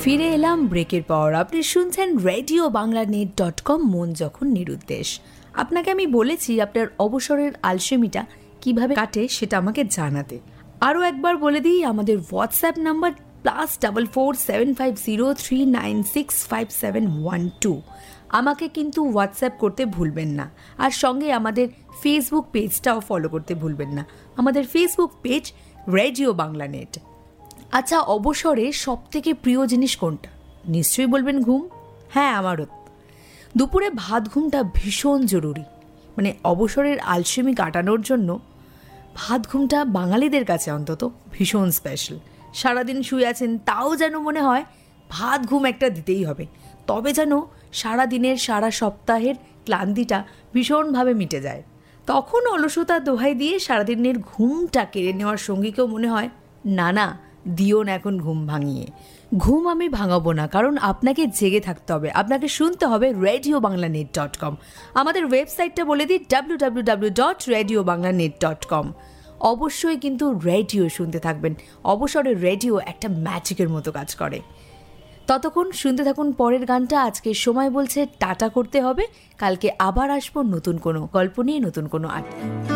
ফিরে এলাম ব্রেকের পর। আপনি শুনছেন রেডিও বাংলা নেট.com, মন যখন নিরুদ্দেশ। আপনাকে আমি বলেছি আপনার অবসরের আলসেমিটা কিভাবে কাটে সেটা আমাকে জানাতে। আরও একবার বলে দিই, আমাদের হোয়াটসঅ্যাপ নাম্বার +447503965712। আমাকে কিন্তু হোয়াটসঅ্যাপ করতে ভুলবেন না, আর সঙ্গে আমাদের ফেসবুক পেজটাও ফলো করতে ভুলবেন না। আমাদের Facebook page radio Bangla net. আচ্ছা, অবসরে সব থেকে প্রিয় জিনিস কোনটা? নিশ্চয়ই বলবেন ঘুম। হ্যাঁ, আমারও। দুপুরে ভাত ঘুমটা ভীষণ জরুরি। মানে অবসরের আলসেমি কাটানোর জন্য ভাত ঘুমটা বাঙালিদের কাছে অন্তত ভীষণ স্পেশাল। সারাদিন শুয়ে আছেন, তাও যেন মনে হয় ভাত ঘুম একটা দিতেই হবে, তবে যেন সারা দিনের সারা সপ্তাহের ক্লান্তিটা ভীষণভাবে মিটে যায়। তখন অলসতা দোহাই দিয়ে সারাদিনের ঘুমটা কেড়ে নেওয়ার সঙ্গীকেও মনে হয়, না না, দিও না এখন ঘুম ভাঙিয়ে। ঘুম আমি ভাঙাবো না, কারণ আপনাকে জেগে থাকতে হবে, আপনাকে শুনতে হবে রেডিও বাংলা নেট.com। আমাদের ওয়েবসাইটটা বলে দিই, www.radiobanglanet.com। অবশ্যই কিন্তু রেডিও শুনতে থাকবেন। অবসরের রেডিও একটা ম্যাজিকের মতো কাজ করে। ততক্ষণ শুনতে থাকুন পরের গানটা। আজকে সময় বলছে টাটা করতে হবে। কালকে আবার আসবো নতুন কোনো গল্প নিয়ে, নতুন কোনো আড্ডা।